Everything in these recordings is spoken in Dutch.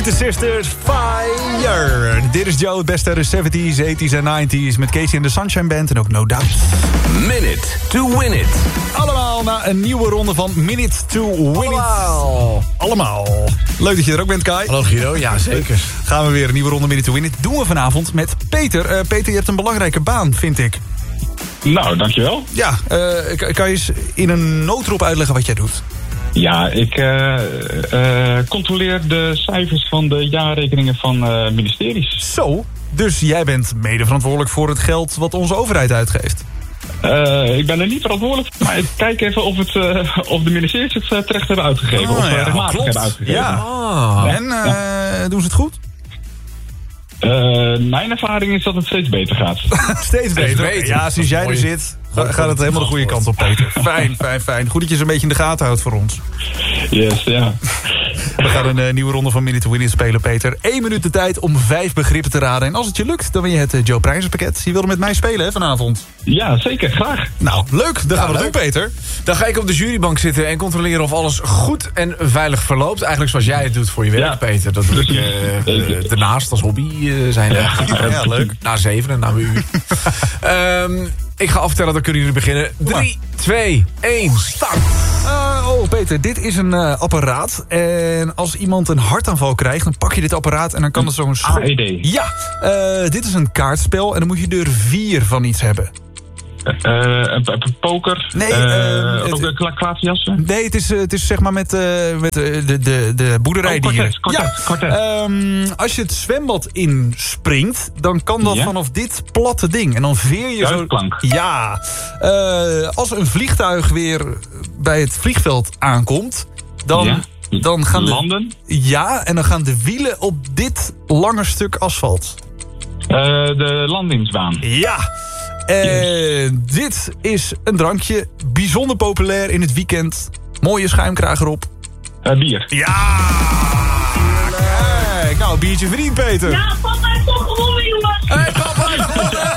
The Sisters, Fire. Dit is Joe, het beste uit de 70s, 80s en 90s... met Casey en de Sunshine Band en ook No Doubt. Minute to Win It. Allemaal naar een nieuwe ronde van Minute to Win It. Allemaal. Leuk dat je er ook bent, Kai. Hallo Guido, ja zeker. Gaan we weer een nieuwe ronde Minute to Win It. Doen we vanavond met Peter. Peter, je hebt een belangrijke baan, vind ik. Nou, dankjewel. Ja, kan je eens in een notendop uitleggen wat jij doet? Ja, ik controleer de cijfers van de jaarrekeningen van ministeries. Zo, dus jij bent mede verantwoordelijk voor het geld wat onze overheid uitgeeft. Ik ben er niet verantwoordelijk voor, maar ik kijk even of de ministeries het terecht hebben uitgegeven. Of rechtmatig hebben uitgegeven. Ja. En doen ze het goed? Mijn ervaring is dat het steeds beter gaat. Steeds beter. Ja, sinds jij er zit, gaat het helemaal de goede kant op, Peter. Fijn. Goed dat je ze een beetje in de gaten houdt voor ons. Yes, ja. We gaan een nieuwe ronde van Minute to Win It spelen, Peter. 1 minuut de tijd om 5 begrippen te raden. En als het je lukt, dan win je het Joe prijzenpakket. Je wilde met mij spelen, hè, vanavond? Ja, zeker. Graag. Nou, leuk. Dan gaan we dat doen, Peter. Dan ga ik op de jurybank zitten en controleren of alles goed en veilig verloopt. Eigenlijk zoals jij het doet voor je werk, Peter. Dat doe ik daarnaast als hobby zijn. Ja, leuk. Na 7 en na mijn uur. Ik ga aftellen, dan kunnen jullie beginnen. 3, 2, 1, start! Peter, dit is een apparaat. En als iemand een hartaanval krijgt, dan pak je dit apparaat en dan kan er zo'n... AED. Ja, dit is een kaartspel en dan moet je er 4 van iets hebben. Poker? Nee, ook klaverjassen? Nee, het is zeg maar met de boerderijdieren. Kwartet. Als je het zwembad inspringt, dan kan dat vanaf dit platte ding. En dan veer je zo... Duikplank. Ja. Als een vliegtuig weer bij het vliegveld aankomt, dan gaan landen? Ja, en dan gaan de wielen op dit lange stuk asfalt. De landingsbaan. Ja. Dit is een drankje, bijzonder populair in het weekend. Mooie schuimkraag erop. Bier. Ja! Kijk, nou, biertje verdiend, Peter. Ja, papa heeft toch gewonnen, jongens. Hey, papa heeft gewonnen!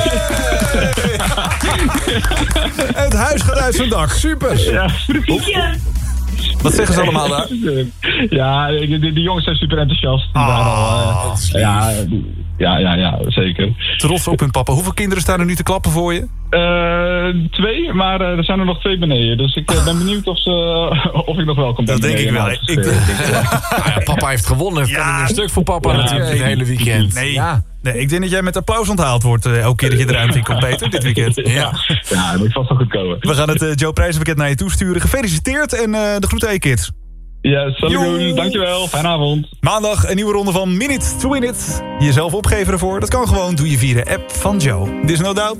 Het huis gaat uit zijn dak. Super. Ja, Wat zeggen ze allemaal daar? Ja, die jongens zijn super enthousiast. Die waren ja, zeker. Trots op hun papa. Hoeveel kinderen staan er nu te klappen voor je? 2, maar er zijn er nog 2 beneden. Dus ik ben benieuwd of ik nog welkom ben. Dat denk ik wel. Papa heeft gewonnen. Het kan niet een stuk voor papa natuurlijk het hele weekend. Nee, ik denk dat jij met applaus onthaald wordt elke keer dat je de ruimte in komt, Peter, dit weekend. Ja, dat moet vast wel goed komen. We gaan het Joe prijzenpakket naar je toesturen. Gefeliciteerd en de groeten aan je kids. Ja, salut, dankjewel. Fijne avond. Maandag een nieuwe ronde van Minute to Win It. Jezelf opgeven ervoor, dat kan gewoon. Doe je via de app van Joe. Dit is No Doubt.